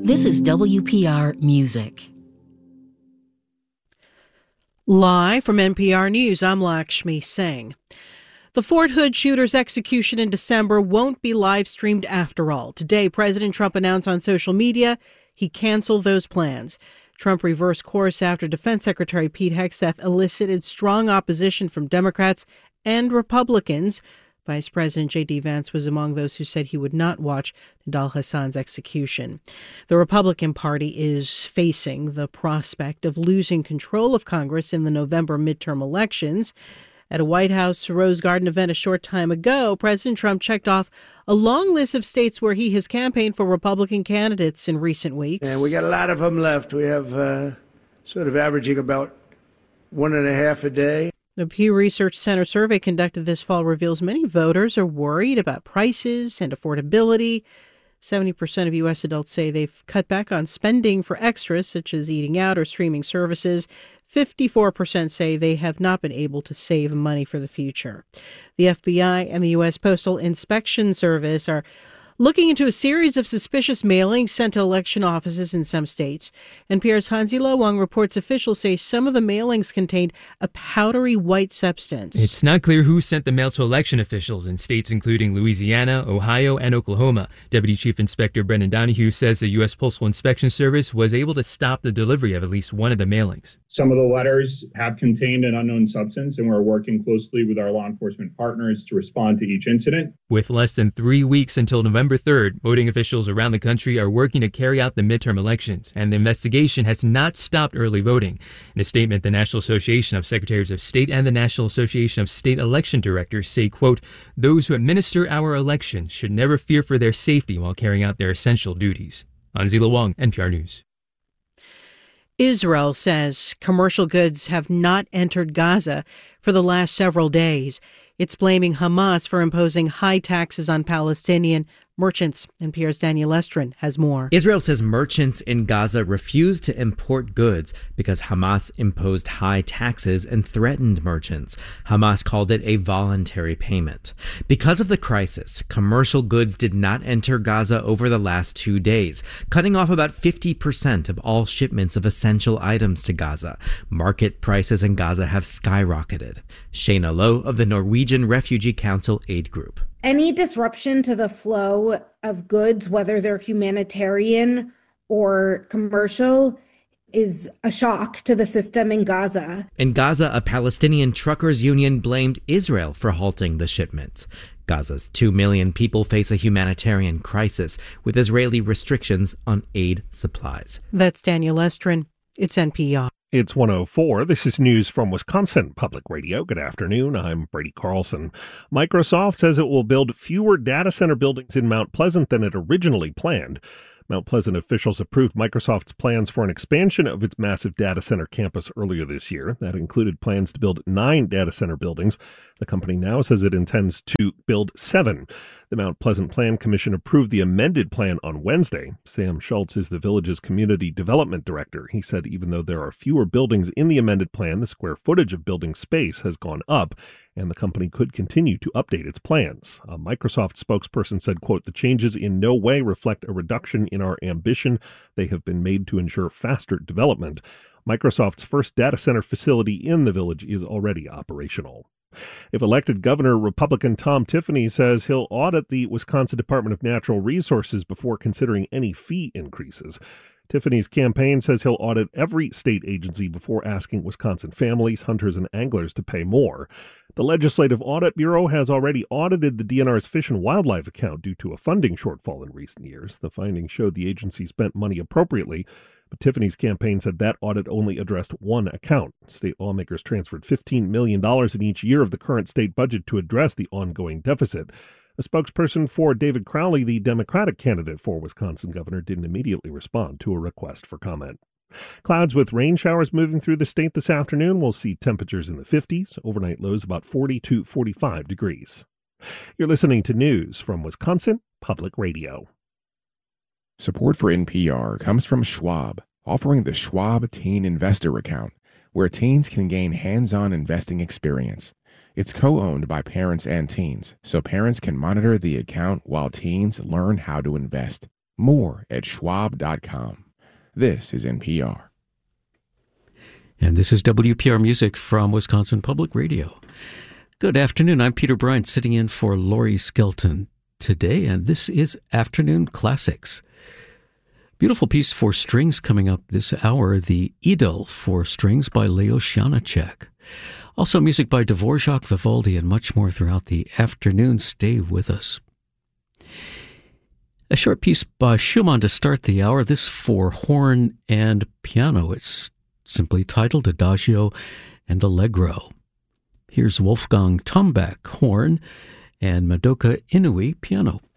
This is WPR Music. Live from NPR News, I'm Lakshmi Singh. The Fort Hood shooter's execution in December won't be live-streamed after all. Today, President Trump announced on social media he canceled those plans. Trump reversed course after Defense Secretary Pete Hegseth elicited strong opposition from Democrats and Republicans. Vice President J.D. Vance was among those who said he would not watch Nidal Hasan's execution. The Republican Party is facing the prospect of losing control of Congress in the November midterm elections. At a White House Rose Garden event a short time ago, President Trump checked off a long list of states where he has campaigned for Republican candidates in recent weeks. And we got a lot of them left. We have sort of averaging about 1.5 a day. The Pew Research Center survey conducted this fall reveals many voters are worried about prices and affordability. 70% of U.S. adults say they've cut back on spending for extras, such as eating out or streaming services. 54% say they have not been able to save money for the future. The FBI and the U.S. Postal Inspection Service are looking into a series of suspicious mailings sent to election offices in some states. NPR's Hansi Lo Wang reports officials say some of the mailings contained a powdery white substance. It's not clear who sent the mail to election officials in states including Louisiana, Ohio, and Oklahoma. Deputy Chief Inspector Brendan Donahue says the U.S. Postal Inspection Service was able to stop the delivery of at least one of the mailings. Some of the letters have contained an unknown substance, and we're working closely with our law enforcement partners to respond to each incident. With less than 3 weeks until November 3rd, voting officials around the country are working to carry out the midterm elections, and the investigation has not stopped early voting. In a statement, the National Association of Secretaries of State and the National Association of State Election Directors say, quote, "Those who administer our election should never fear for their safety while carrying out their essential duties." Hansi Lo Wang, NPR News. Israel says commercial goods have not entered Gaza for the last several days. It's blaming Hamas for imposing high taxes on Palestinian merchants. NPR's Daniel Estrin has more. Israel says merchants in Gaza refused to import goods because Hamas imposed high taxes and threatened merchants. Hamas called it a voluntary payment. Because of the crisis, commercial goods did not enter Gaza over the last 2 days, cutting off about 50% of all shipments of essential items to Gaza. Market prices in Gaza have skyrocketed. Shayna Lowe of the Norwegian Refugee Council Aid Group. Any disruption to the flow of goods, whether they're humanitarian or commercial, is a shock to the system in Gaza. In Gaza, a Palestinian truckers union blamed Israel for halting the shipments. Gaza's 2 million people face a humanitarian crisis with Israeli restrictions on aid supplies. That's Daniel Estrin. It's NPR. It's 1:04. This is news from Wisconsin Public Radio. Good afternoon. I'm Brady Carlson. Microsoft says it will build fewer data center buildings in Mount Pleasant than it originally planned. Mount Pleasant officials approved Microsoft's plans for an expansion of its massive data center campus earlier this year. That included plans to build 9 data center buildings. The company now says it intends to build 7. The Mount Pleasant Plan Commission approved the amended plan on Wednesday. Sam Schultz is the village's community development director. He said even though there are fewer buildings in the amended plan, the square footage of building space has gone up, and the company could continue to update its plans. A Microsoft spokesperson said, quote, "The changes in no way reflect a reduction in our ambition. They have been made to ensure faster development." Microsoft's first data center facility in the village is already operational. If elected governor, Republican Tom Tiffany says he'll audit the Wisconsin Department of Natural Resources before considering any fee increases. Tiffany's campaign says he'll audit every state agency before asking Wisconsin families, hunters, and anglers to pay more. The Legislative Audit Bureau has already audited the DNR's Fish and Wildlife account due to a funding shortfall in recent years. The findings showed the agency spent money appropriately, but Tiffany's campaign said that audit only addressed one account. State lawmakers transferred $15 million in each year of the current state budget to address the ongoing deficit. A spokesperson for David Crowley, the Democratic candidate for Wisconsin governor, didn't immediately respond to a request for comment. Clouds with rain showers moving through the state this afternoon. We'll see temperatures in the 50s, overnight lows about 40 to 45 degrees. You're listening to news from Wisconsin Public Radio. Support for NPR comes from Schwab, offering the Schwab Teen Investor Account, where teens can gain hands-on investing experience. It's co-owned by parents and teens, so parents can monitor the account while teens learn how to invest. More at schwab.com. This is NPR. And this is WPR Music from Wisconsin Public Radio. Good afternoon. I'm Peter Bryant, sitting in for Laurie Skelton today, and this is Afternoon Classics. Beautiful piece for strings coming up this hour, the Idyll for strings by Leos Janáček. Also music by Dvorak, Vivaldi, and much more throughout the afternoon. Stay with us. A short piece by Schumann to start the hour, this for horn and piano. It's simply titled Adagio and Allegro. Here's Wolfgang Tomback, horn, and Madoka Inouye, piano.